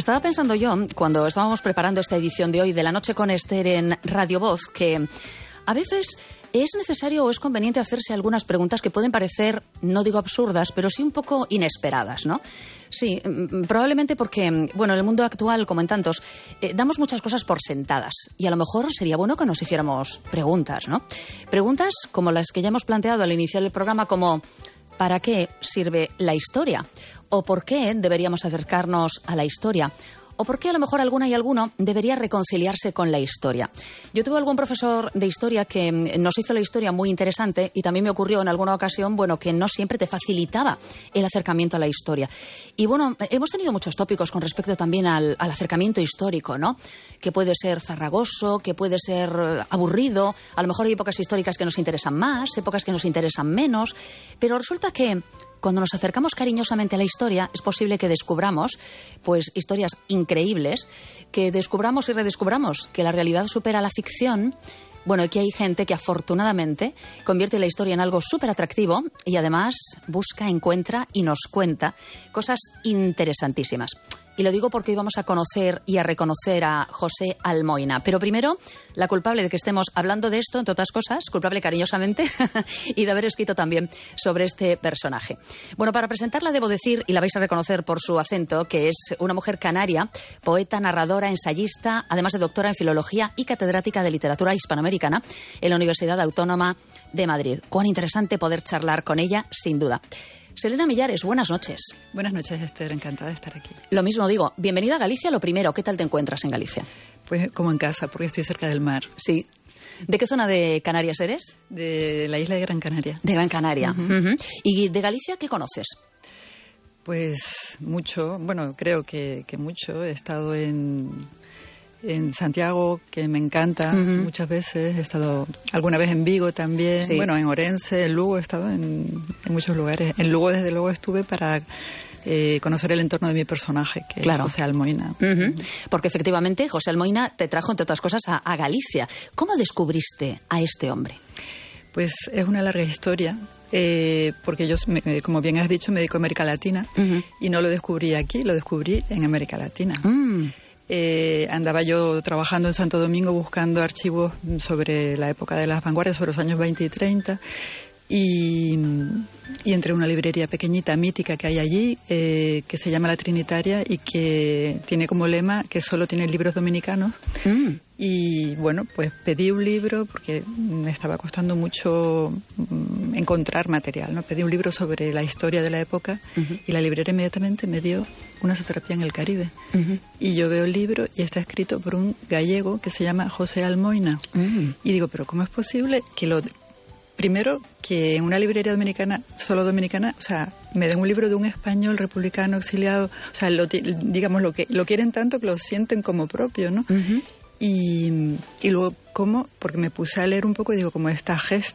Estaba pensando yo, cuando estábamos preparando esta edición de hoy de La Noche con Esther en Radio Voz, que a veces es necesario o es conveniente hacerse algunas preguntas que pueden parecer, no digo absurdas, pero sí un poco inesperadas, ¿no? Sí, probablemente porque, bueno, en el mundo actual, como en tantos, damos muchas cosas por sentadas y a lo mejor sería bueno que nos hiciéramos preguntas, ¿no? Preguntas como las que ya hemos planteado al iniciar el programa, como ¿para qué sirve la historia? ¿O por qué deberíamos acercarnos a la historia? ¿O por qué a lo mejor alguna y alguno debería reconciliarse con la historia? Yo tuve algún profesor de historia que nos hizo la historia muy interesante y también me ocurrió en alguna ocasión, bueno, que no siempre te facilitaba el acercamiento a la historia. Y bueno, hemos tenido muchos tópicos con respecto también al acercamiento histórico, ¿no? Que puede ser farragoso, que puede ser aburrido, a lo mejor hay épocas históricas que nos interesan más, épocas que nos interesan menos, pero resulta que cuando nos acercamos cariñosamente a la historia, es posible que descubramos, pues, historias increíbles, que descubramos y redescubramos que la realidad supera la ficción. Bueno, aquí hay gente que afortunadamente convierte la historia en algo súper atractivo y además busca, encuentra y nos cuenta cosas interesantísimas. Y lo digo porque hoy vamos a conocer y a reconocer a José Almoina. Pero primero, la culpable de que estemos hablando de esto, entre otras cosas, culpable cariñosamente, y de haber escrito también sobre este personaje. Bueno, para presentarla debo decir, y la vais a reconocer por su acento, que es una mujer canaria, poeta, narradora, ensayista, además de doctora en filología y catedrática de literatura hispanoamericana en la Universidad Autónoma de Madrid. Cuán interesante poder charlar con ella, sin duda. Selena Millares, buenas noches. Buenas noches, Esther, encantada de estar aquí. Lo mismo digo, bienvenida a Galicia. Lo primero, ¿qué tal te encuentras en Galicia? Pues como en casa, porque estoy cerca del mar. Sí. ¿De qué zona de Canarias eres? De la isla de Gran Canaria. De Gran Canaria. ¿Y de Galicia qué conoces? Pues mucho, bueno, creo que mucho. He estado en Santiago, que me encanta muchas veces. He estado alguna vez en Vigo también. Sí. Bueno, en Orense, en Lugo he estado en muchos lugares. En Lugo, desde luego, estuve para conocer el entorno de mi personaje, que es José Almoina. Porque efectivamente José Almoina te trajo, entre otras cosas, a Galicia. ¿Cómo descubriste a este hombre? Pues es una larga historia. Porque yo, como bien has dicho, me dedico a América Latina y no lo descubrí aquí, lo descubrí en América Latina. Andaba yo trabajando en Santo Domingo buscando archivos sobre la época de las vanguardias, sobre los años 20 y 30, y entré en una librería pequeñita, mítica, que hay allí, que se llama La Trinitaria y que tiene como lema que solo tiene libros dominicanos. Y bueno, pues pedí un libro porque me estaba costando mucho encontrar material, ¿no? Pedí un libro sobre la historia de la época y la librera inmediatamente me dio Una satrapía en el Caribe. Y yo veo el libro y está escrito por un gallego que se llama José Almoina. Y digo, pero ¿cómo es posible que primero, que en una librería dominicana, solo dominicana, o sea, me den un libro de un español republicano exiliado, o sea, digamos, lo quieren tanto que lo sienten como propio, ¿no? Y luego, ¿cómo? Porque me puse a leer un poco y digo, como esta gesta